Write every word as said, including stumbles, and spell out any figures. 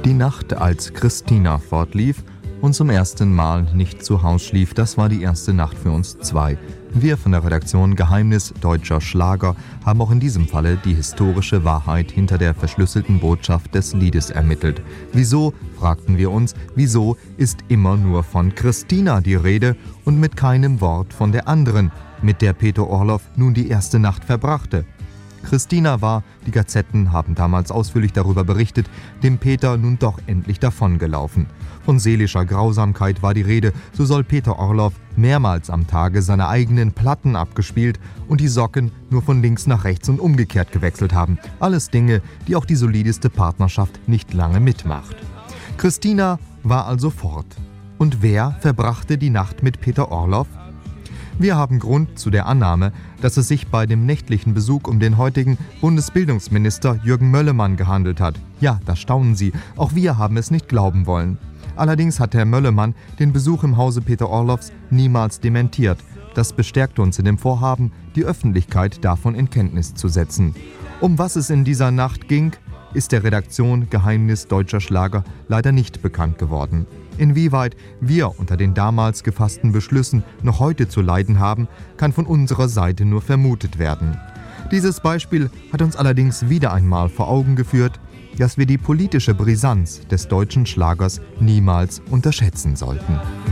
Die Nacht, als Christina fortlief und zum ersten Mal nicht zu Haus schlief, das war die erste Nacht für uns zwei. Wir von der Redaktion Geheimnis deutscher Schlager haben auch in diesem Falle die historische Wahrheit hinter der verschlüsselten Botschaft des Liedes ermittelt. Wieso, fragten wir uns, wieso ist immer nur von Christina die Rede und mit keinem Wort von der anderen, mit der Peter Orloff nun die erste Nacht verbrachte? Christina war, die Gazetten haben damals ausführlich darüber berichtet, dem Peter nun doch endlich davongelaufen. Von seelischer Grausamkeit war die Rede, so soll Peter Orloff mehrmals am Tage seine eigenen Platten abgespielt und die Socken nur von links nach rechts und umgekehrt gewechselt haben. Alles Dinge, die auch die solideste Partnerschaft nicht lange mitmacht. Christina war also fort. Und wer verbrachte die Nacht mit Peter Orloff? Wir haben Grund zu der Annahme, dass es sich bei dem nächtlichen Besuch um den heutigen Bundesbildungsminister Jürgen Möllemann gehandelt hat. Ja, da staunen Sie, auch wir haben es nicht glauben wollen. Allerdings hat Herr Möllemann den Besuch im Hause Peter Orloffs niemals dementiert. Das bestärkt uns in dem Vorhaben, die Öffentlichkeit davon in Kenntnis zu setzen. Um was es in dieser Nacht ging, ist der Redaktion Geheimnis deutscher Schlager leider nicht bekannt geworden. Inwieweit wir unter den damals gefassten Beschlüssen noch heute zu leiden haben, kann von unserer Seite nur vermutet werden. Dieses Beispiel hat uns allerdings wieder einmal vor Augen geführt, dass wir die politische Brisanz des deutschen Schlagers niemals unterschätzen sollten.